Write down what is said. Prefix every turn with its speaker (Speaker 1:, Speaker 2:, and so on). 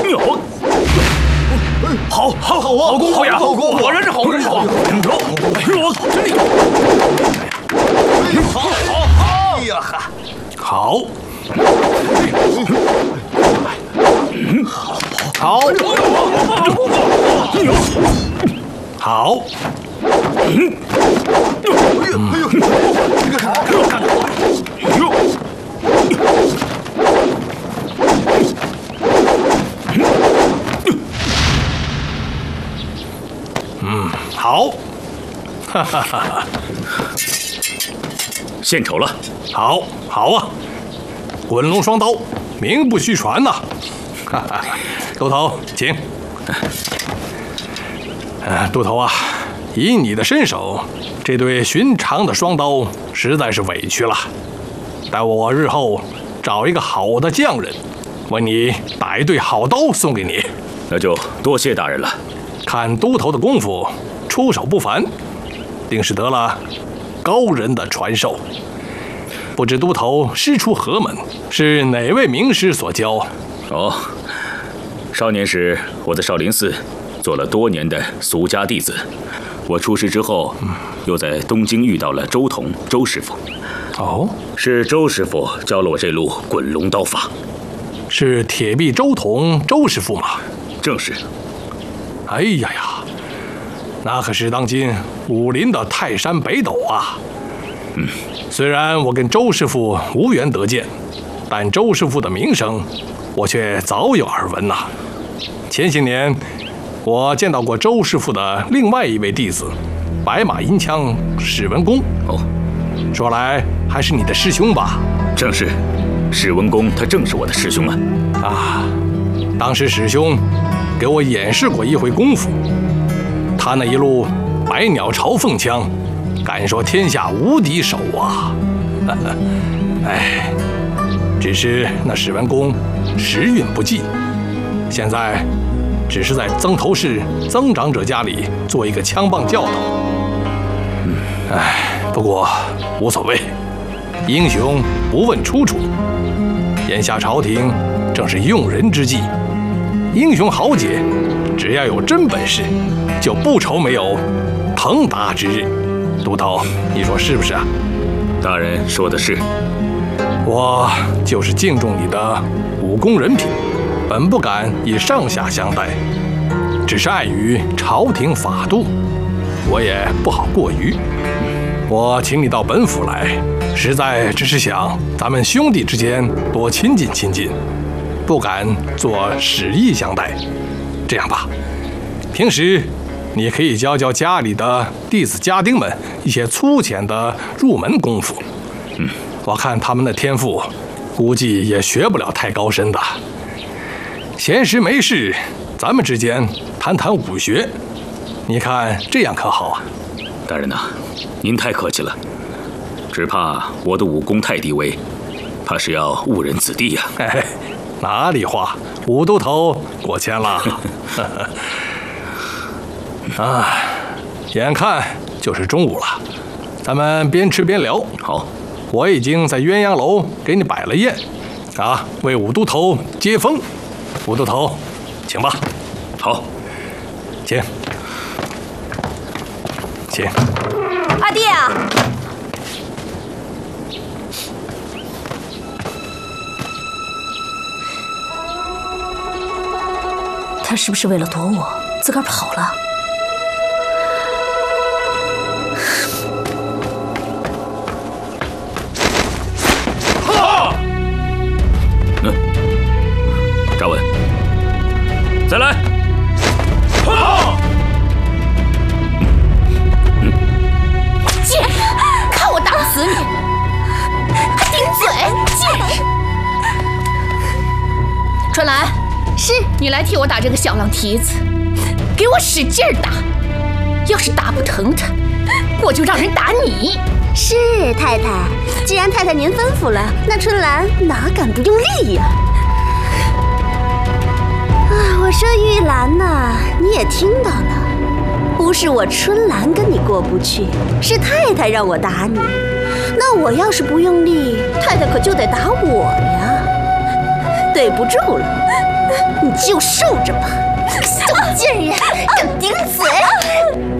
Speaker 1: 好功夫呀！果然是好功夫！我靠，真厉害！哎呀哈！好，好，好，好，哈哈哈！
Speaker 2: 献丑了，
Speaker 1: 好啊！滚龙双刀，名不虚传呐！哈哈，都头，请。都头啊，以你的身手，这对寻常的双刀实在是委屈了。待我日后找一个好的匠人，为你打一对好刀送给你。
Speaker 2: 那就多谢大人了。
Speaker 1: 看都头的功夫，出手不凡，定是得了高人的传授。不知都头师出何门，是哪位名师所教？
Speaker 2: 哦，少年时我在少林寺做了多年的俗家弟子，我出师之后，又在东京遇到了周同周师傅。
Speaker 1: 哦，
Speaker 2: 是周师傅教了我这路滚龙刀法。
Speaker 1: 是铁臂周同周师傅吗？
Speaker 2: 正是。
Speaker 1: 哎呀，那可是当今武林的泰山北斗啊！虽然我跟周师傅无缘得见，但周师傅的名声，我却早有耳闻呐。前些年，我见到过周师傅的另外一位弟子，白马银枪史文恭。
Speaker 2: 哦，
Speaker 1: 说来还是你的师兄吧？
Speaker 2: 正是，史文恭他正是我的师兄啊！
Speaker 1: 啊，当时史兄给我演示过一回功夫，他那一路百鸟朝凤枪，敢说天下无敌手啊！哎，只是那史文恭时运不济，现在只是在曾头市曾长者家里做一个枪棒教导。哎，不过无所谓，英雄不问出处。眼下朝廷正是用人之际，英雄豪杰只要有真本事，就不愁没有腾达之日。都头，你说是不是啊？
Speaker 2: 大人说的是。
Speaker 1: 我就是敬重你的武功人品，本不敢以上下相待，只是碍于朝廷法度，我也不好过于。我请你到本府来，实在只是想咱们兄弟之间多亲近亲近，不敢做使役相待。这样吧，平时你可以教教家里的弟子家丁们一些粗浅的入门功夫。我看他们的天赋，估计也学不了太高深的。闲时没事，咱们之间谈谈武学，你看这样可好啊？
Speaker 2: 大人呐，您太客气了，只怕我的武功太低微，怕是要误人子弟呀。
Speaker 1: 哎，哪里话，武都头过谦了。啊，眼看就是中午了，咱们边吃边聊。
Speaker 2: 好，
Speaker 1: 我已经在鸳鸯楼给你摆了宴，啊，为武都头接风。武都头，请吧。
Speaker 2: 好，
Speaker 1: 请，请。
Speaker 3: 阿弟啊！他是不是为了躲我，自个儿跑了？
Speaker 2: 扎稳，再来！
Speaker 3: 贱，看我打不死你！还顶嘴，贱！春兰，是你来替我打这个小浪蹄子，给我使劲儿打。要是打不疼他，我就让人打你。
Speaker 4: 是太太，既然太太您吩咐了，那春兰哪敢不用力呀？我说玉兰呐，你也听到了，不是我春兰跟你过不去，是太太让我打你。那我要是不用力，太太可就得打我呀。对不住了。 你就受着吧。